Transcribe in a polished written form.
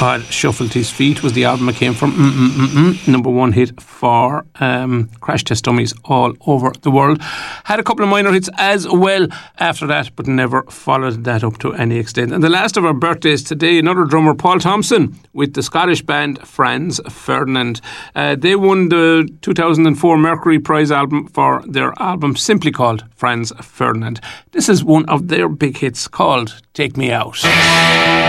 called Shuffled His Feet was the album it came from. Number one hit for Crash Test Dummies all over the world. Had a couple of minor hits as well after that, but never followed that up to any extent. And the last of our birthdays today, another drummer, Paul Thompson, with the Scottish band Franz Ferdinand. They won the 2004 Mercury Prize album for their album simply called Franz Ferdinand. This is one of their big hits called Take Me Out.